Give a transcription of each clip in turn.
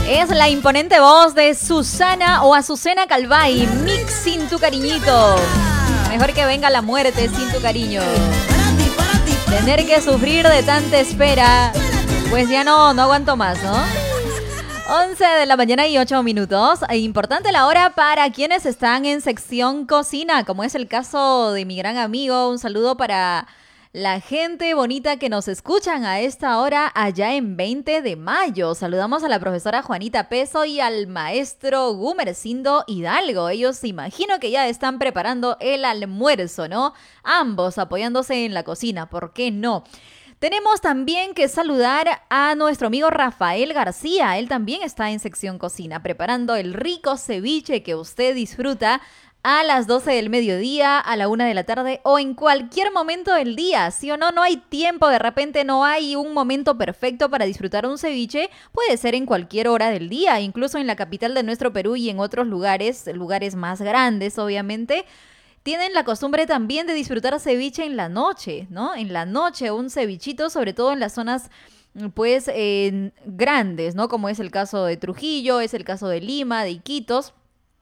Es la imponente voz de Susana o Azucena Calvay, Mix sin tu cariñito. Mejor que venga la muerte sin tu cariño. Tener que sufrir de tanta espera, pues ya no aguanto más, ¿no? 11 de la mañana y 8 minutos. Importante la hora para quienes están en sección cocina, como es el caso de mi gran amigo. Un saludo para la gente bonita que nos escuchan a esta hora allá en 20 de mayo. Saludamos a la profesora Juanita Peso y al maestro Gumercindo Hidalgo. Ellos imagino que ya están preparando el almuerzo, ¿no? Ambos apoyándose en la cocina, ¿por qué no? Tenemos también que saludar a nuestro amigo Rafael García. Él también está en sección cocina, preparando el rico ceviche que usted disfruta a las 12 del mediodía, a la 1 de la tarde o en cualquier momento del día. ¿Sí o no? No hay tiempo, de repente no hay un momento perfecto para disfrutar un ceviche. Puede ser en cualquier hora del día, incluso en la capital de nuestro Perú y en otros lugares más grandes, obviamente. Tienen la costumbre también de disfrutar ceviche en la noche, ¿no? En la noche un cevichito, sobre todo en las zonas pues grandes, ¿no? Como es el caso de Trujillo, es el caso de Lima, de Iquitos.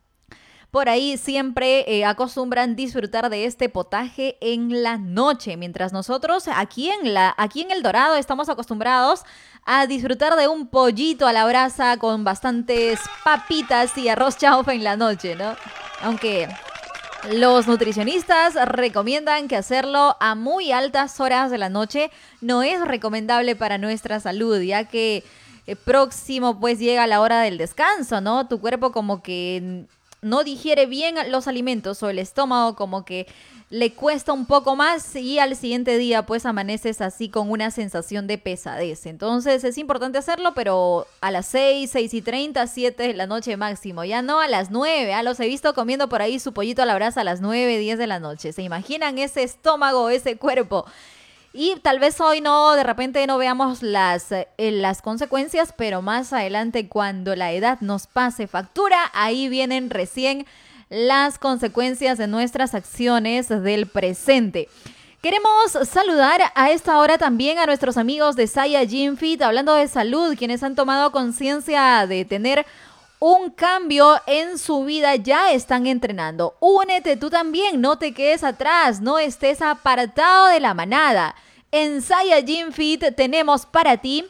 Por ahí siempre acostumbran disfrutar de este potaje en la noche, mientras nosotros aquí en El Dorado estamos acostumbrados a disfrutar de un pollito a la brasa con bastantes papitas y arroz chaufa en la noche, ¿no? Aunque los nutricionistas recomiendan que hacerlo a muy altas horas de la noche no es recomendable para nuestra salud, ya que próximo pues llega la hora del descanso, ¿no? Tu cuerpo como que no digiere bien los alimentos o el estómago como que le cuesta un poco más y al siguiente día pues amaneces así con una sensación de pesadez. Entonces es importante hacerlo, pero a las 6:30, 7 de la noche máximo, ya no a las 9. Los he visto comiendo por ahí su pollito a la brasa a las 9, 10 de la noche. ¿Se imaginan ese estómago, ese cuerpo? Y tal vez hoy de repente no veamos las consecuencias, pero más adelante cuando la edad nos pase factura, ahí vienen recién las consecuencias de nuestras acciones del presente. Queremos saludar a esta hora también a nuestros amigos de Saya Gym Fit, hablando de salud, quienes han tomado conciencia de tener un cambio en su vida, ya están entrenando. Únete tú también, no te quedes atrás, no estés apartado de la manada. En Saya Gym Fit tenemos para ti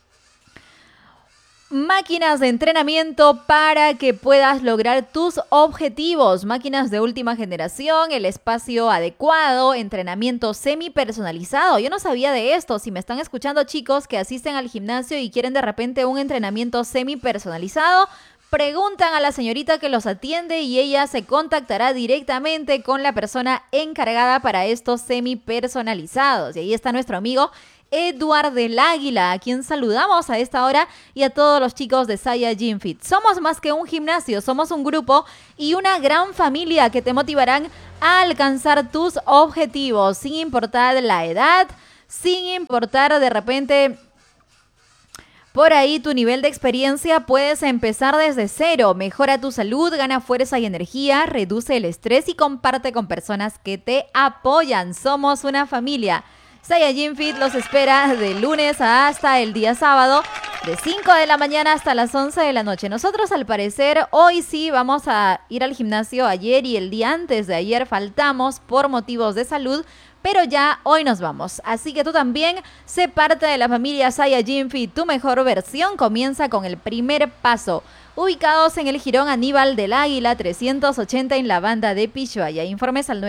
máquinas de entrenamiento para que puedas lograr tus objetivos, máquinas de última generación, el espacio adecuado, entrenamiento semi-personalizado. Yo no sabía de esto. Si me están escuchando chicos que asisten al gimnasio y quieren de repente un entrenamiento semi-personalizado, preguntan a la señorita que los atiende y ella se contactará directamente con la persona encargada para estos semi-personalizados. Y ahí está nuestro amigo Eduard del Águila, a quien saludamos a esta hora, y a todos los chicos de Saya Gym Fit. Somos más que un gimnasio, somos un grupo y una gran familia que te motivarán a alcanzar tus objetivos, sin importar la edad, sin importar de repente por ahí tu nivel de experiencia. Puedes empezar desde cero. Mejora tu salud, gana fuerza y energía, reduce el estrés y comparte con personas que te apoyan. Somos una familia. Saya Gym Fit los espera de lunes hasta el día sábado, de 5 de la mañana hasta las 11 de la noche. Nosotros, al parecer, hoy sí vamos a ir al gimnasio. Ayer y el día antes de ayer faltamos por motivos de salud, pero ya hoy nos vamos. Así que tú también sé parte de la familia Saya Gym Fit. Tu mejor versión comienza con el primer paso. Ubicados en el Jirón Aníbal del Águila 380 en la banda de Pishuaya. Informes al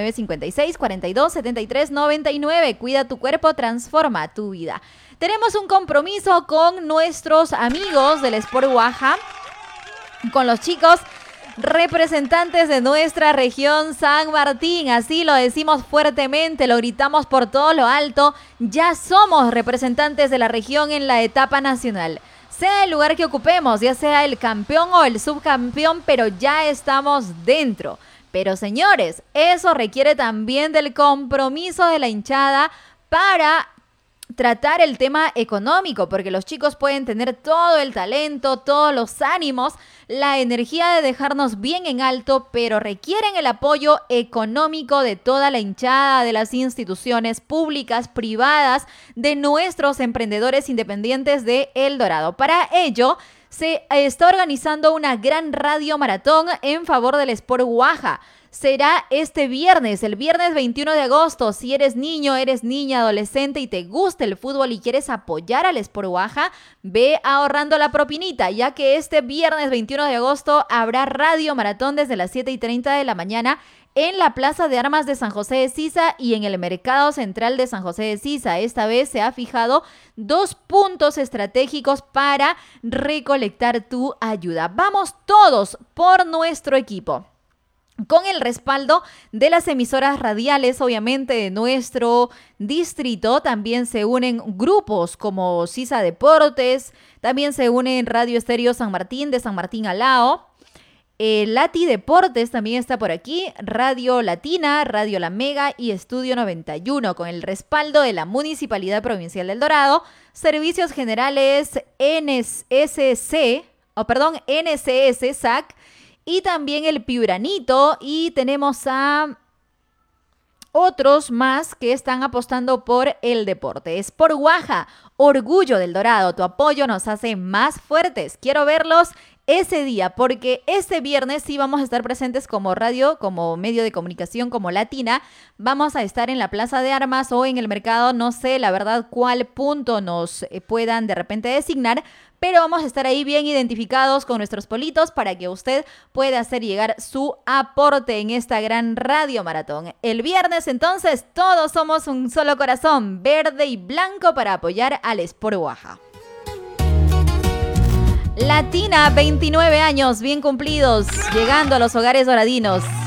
956-42-73-99. Cuida tu cuerpo, transforma tu vida. Tenemos un compromiso con nuestros amigos del Sport Oaxaca, con los chicos representantes de nuestra región San Martín. Así lo decimos fuertemente, lo gritamos por todo lo alto. Ya somos representantes de la región en la etapa nacional. Sea el lugar que ocupemos, ya sea el campeón o el subcampeón, pero ya estamos dentro. Pero señores, eso requiere también del compromiso de la hinchada para tratar el tema económico, porque los chicos pueden tener todo el talento, todos los ánimos, la energía de dejarnos bien en alto, pero requieren el apoyo económico de toda la hinchada, de las instituciones públicas, privadas, de nuestros emprendedores independientes de El Dorado. Para ello, se está organizando una gran radio maratón en favor del Sport Guaja. Será este viernes, el viernes 21 de agosto. Si eres niño, eres niña, adolescente y te gusta el fútbol y quieres apoyar al Sport Guaja, ve ahorrando la propinita, ya que este viernes 21 de agosto habrá radio maratón desde las 7:30 de la mañana en la Plaza de Armas de San José de Sisa y en el Mercado Central de San José de Sisa. Esta vez se ha fijado 2 puntos estratégicos para recolectar tu ayuda. Vamos todos por nuestro equipo. Con el respaldo de las emisoras radiales, obviamente, de nuestro distrito, también se unen grupos como Sisa Deportes, también se unen Radio Estéreo San Martín de San Martín Alao, Lati Deportes también está por aquí, Radio Latina, Radio La Mega y Estudio 91, con el respaldo de la Municipalidad Provincial del Dorado, Servicios Generales NCS, SAC, y también el Piuranito, y tenemos a otros más que están apostando por el deporte. Sport Guaja, orgullo del Dorado, tu apoyo nos hace más fuertes. Quiero verlos ese día, porque este viernes sí vamos a estar presentes como radio, como medio de comunicación, como Latina. Vamos a estar en la Plaza de Armas o en el mercado, no sé la verdad cuál punto nos puedan de repente designar, pero vamos a estar ahí bien identificados con nuestros politos para que usted pueda hacer llegar su aporte en esta gran radio maratón. El viernes, entonces, todos somos un solo corazón, verde y blanco, para apoyar al Sport Guaja. Latina, 29 años bien cumplidos, llegando a los hogares doradinos.